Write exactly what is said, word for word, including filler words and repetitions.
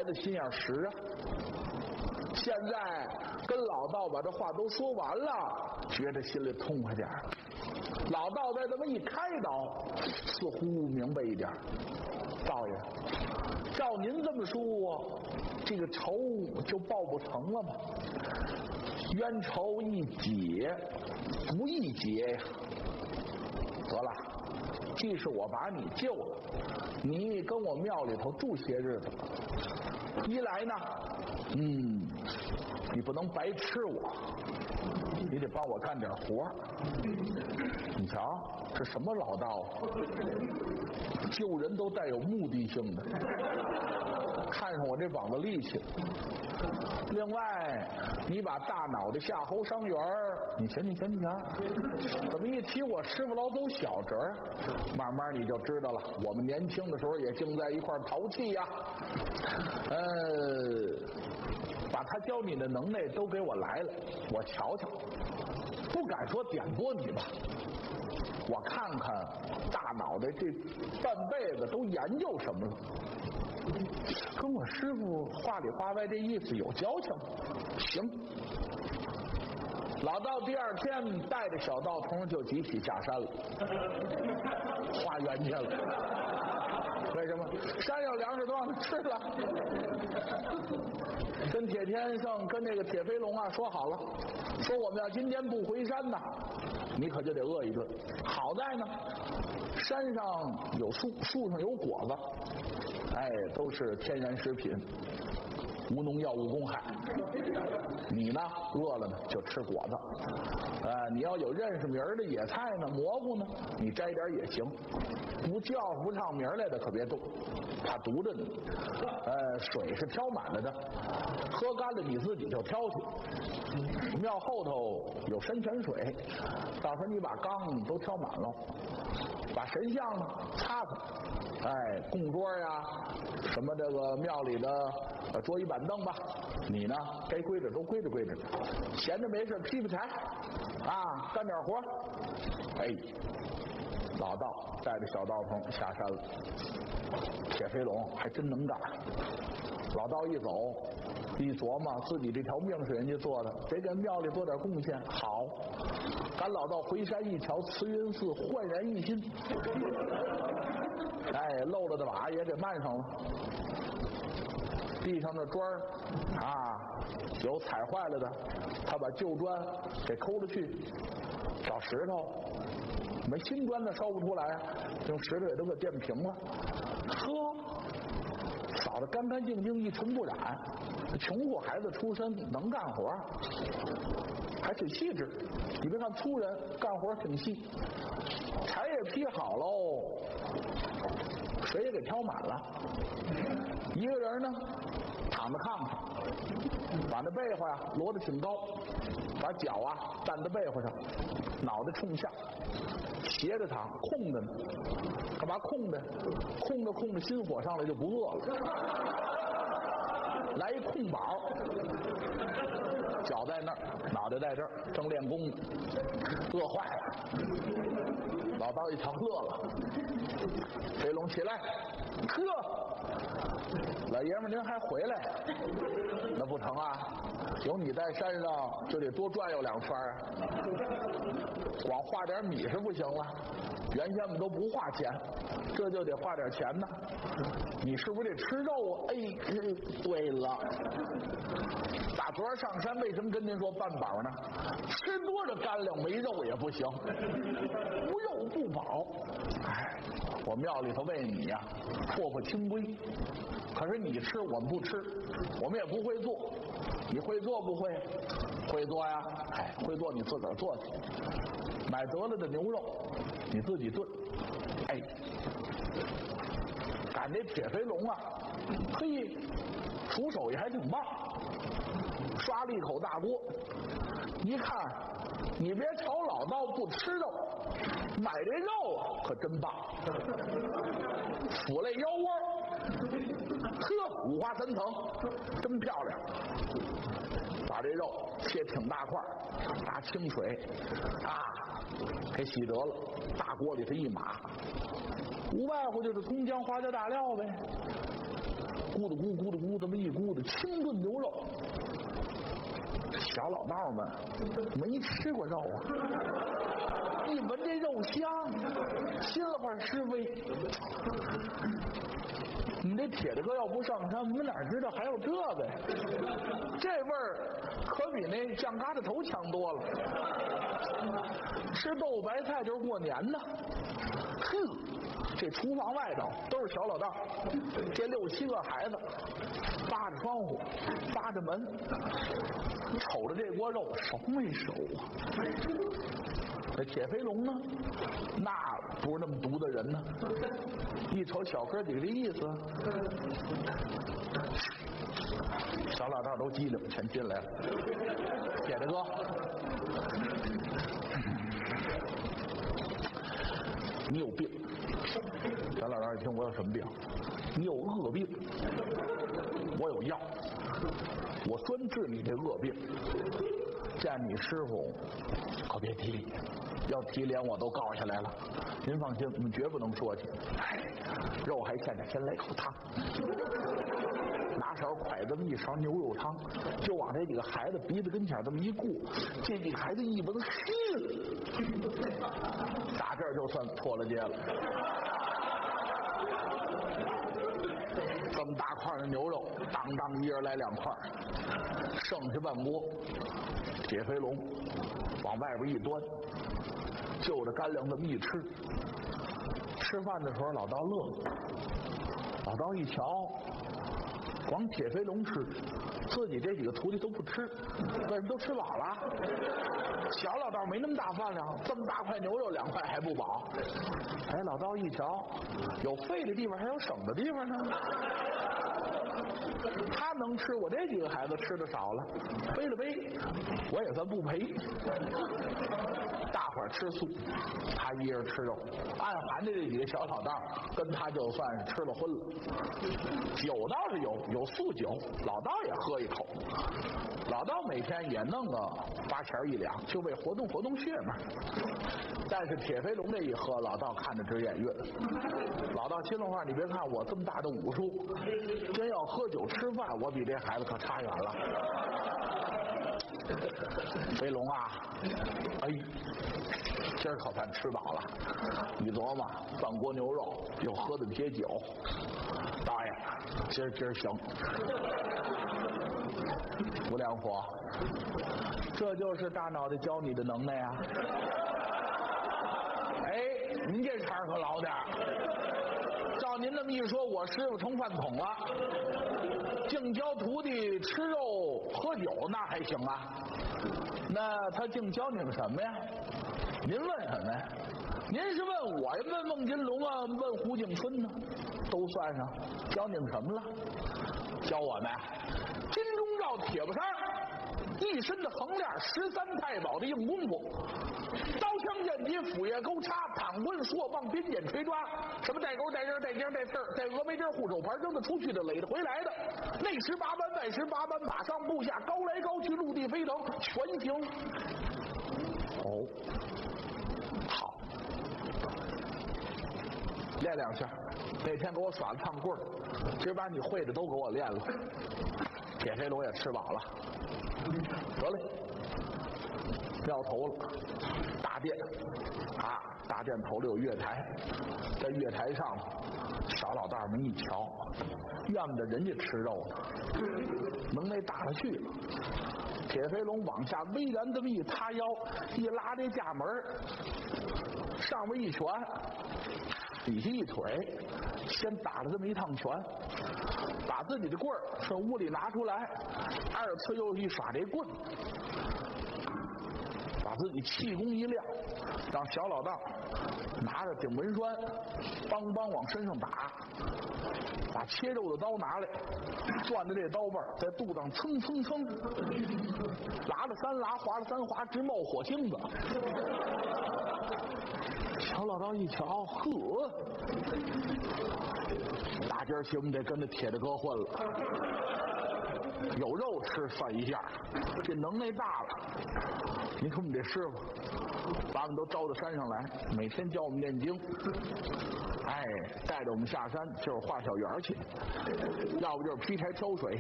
孩子心眼实啊。现在跟老道把这话都说完了，觉得心里痛快点了。老道再这么一开导，似乎明白一点。道爷，照您这么说，这个仇就报不成了吗？冤仇一解不易结呀。得了，既是我把你救了，你跟我庙里头住些日子。一来呢，嗯，你不能白吃我，你得帮我干点活。你瞧，这什么老道啊？救人都带有目的性的，看上我这膀子力气。另外，你把大脑袋夏侯伤员，你瞧你瞧你瞧，怎么一提我师傅老走小折，慢慢你就知道了。我们年轻的时候也净在一块淘气呀。呃，把他教你的能耐都给我来了，我瞧瞧，不敢说点拨你吧，我看看大脑袋这半辈子都研究什么了。跟我师傅话里话外这意思有交情。行，老道第二天带着小道童就集体下山了，化缘去了。为什么？山上粮食都让他吃了。跟铁天圣跟那个铁飞龙啊说好了，说我们要今天不回山呐，你可就得饿一顿。好在呢，山上有树，树上有果子，哎，都是天然食品，无农药无公害。你呢，饿了呢就吃果子，呃，你要有认识名的野菜呢，蘑菇呢，你摘点也行。不叫不上名来的可别动，怕毒着你。呃，水是挑满了的，喝干了你自己就挑去。庙后头有山泉水，到时候你把缸都挑满了，把神像呢擦擦，哎，供桌呀，什么这个庙里的呃桌椅板凳吧，你呢该归着都归着归着，闲着没事劈劈柴，啊，干点活，哎。老道带着小道童下山了，铁飞龙还真能干。老道一走，一琢磨自己这条命是人家做的，得给庙里做点贡献。好，赶老道回山一瞧，慈云寺焕然一新，哎，漏了的瓦也给漫上了，地上的砖啊，有踩坏了的，他把旧砖给抠了去，找石头。没新砖的烧不出来，用石头也都给垫平了。呵，扫得干干净净，一尘不染。穷苦孩子出身，能干活，还挺细致。你别看粗人，干活挺细。柴也劈好喽，水也给挑满了。一个人呢，躺在炕上，把那被窝呀摞得挺高，把脚啊担在被窝上，脑袋冲下。斜着躺，空着呢，干嘛空着？空着空着，心火上来就不饿了。来一空饱，脚在那儿，脑袋在这儿，正练功呢，饿坏了。老道一瞧乐了，飞龙起来，呵，老爷们您还回来？那不成啊，有你在山上就得多转悠两圈啊，光花点米是不行了，原先我们都不花钱，这就得花点钱呢。你是不是得吃肉啊？哎，对了，大昨儿上山为什么跟您说半饱呢？吃多了干粮没肉也不行，无肉不饱。哎，我庙里头为你呀、啊、破破清规，可是你吃我们不吃，我们也不会做。你会做不会？会做呀，哎，会做你自个儿做去。买得了的牛肉你自己炖。哎，赶这铁飞龙啊，嘿，厨手艺还挺棒，刷了一口大锅，一看，你别瞧老道不吃肉，买这肉啊可真棒，腐肋腰窝，呵，五花三层，真漂亮。把这肉切挺大块，拿清水啊给洗得了，大锅里头一码，无外乎就是葱姜花椒大料呗。 咕嘟咕咕嘟咕，这么一咕嘟，清炖牛肉。小老道们没吃过肉啊，一闻这肉香，心里话是非。你这铁大哥要不上山，我们哪知道还有这个呀？这味儿可比那酱疙瘩头强多了。吃豆腐白菜就是过年呢。哼，这厨房外头都是小老道，这六七个孩子扒着窗户，扒着门，瞅着这锅肉熟没熟啊？这铁飞龙呢，那不是那么毒的人呢。一瞅小哥几个这意思，小老道都机灵，全进来了。铁大哥，你有病。小老道一听，我有什么病？你有恶病，我有药，我专治你这恶病。见你师傅可别提理，要提连我都告下来了。您放心，我们绝不能说去。哎，肉还欠着，先来口汤。拿勺蒯这么一勺牛肉汤，就往这几个孩子鼻子跟前这么一顾，这几个孩子一闻，嘿，打这儿就算脱了节了。这么大块的牛肉，当当一人来两块，剩下半锅。铁飞龙往外边一端，就着干粮这么一吃。吃饭的时候，老道乐了。老道一瞧，光铁飞龙吃，自己这几个徒弟都不吃，为什么都吃饱了？小老道没那么大饭量，这么大块牛肉两块还不饱。哎，老道一瞧，有费的地方还有省的地方呢。他能吃，我这几个孩子吃的少了，背了背，我也算不赔。大伙儿吃素，他一人吃肉。暗含的这几个小老道跟他就算是吃了荤了。酒倒是有，有素酒，老道也喝一口。老道每天也弄个八钱一两，就为活动活动血脉。但是铁飞龙这一喝，老道看着直眼晕。老道心里话，你别看我这么大的武术，真要喝酒吃饭，我比这孩子可差远了。飞龙啊，哎，今儿可算吃饱了。你琢磨，半锅牛肉，又喝的些酒，导演，今儿今儿行。吴良火，这就是大脑袋教你的能耐啊！哎，您这茬可老点儿。照您这么一说，我师傅成饭桶了。净教徒弟吃肉喝酒，那还行啊？那他净教你们什么呀？您问什么呀？您是问我呀？问孟金龙啊？问胡景春呢？都算上。教你们什么了？教我们金钟罩铁布衫，一身的横链，十三太保的硬功夫，刀枪剑戟斧钺钩叉，躺棍槊棒鞭锏锤抓，什么带钩带刃带尖带刺儿带峨眉针护手牌，扔得出去的垒得回来的，内十八般外十八般，马上步下高来高去，陆地飞腾，全行。哦，好，练两下。那天给我耍了趟棍儿，今儿把你会的都给我练了。铁飞龙也吃饱了，得嘞，掉头了。大殿啊，大殿头里有月台，在月台上，小老道们一瞧，怨不得人家吃肉呢，能耐大了去了。铁飞龙往下巍然这么一塌腰，一拉这架门，上面一拳，底下一腿，先打了这么一趟拳，把自己的棍儿从屋里拿出来，二次又一耍这棍，把自己气功一亮，让小老道拿着顶门栓，梆梆往身上打，把切肉的刀拿来，攥着这刀把在肚子上蹭蹭蹭，拉了三拉，划了三划，直冒火星子。小老道一瞧，呵，大今儿起我们得跟着铁大哥混了，有肉吃算一下，这能耐大了。你看我们这师傅把我们都招到山上来，每天教我们念经。哎，带着我们下山就是画小园去，要不就是劈柴挑水，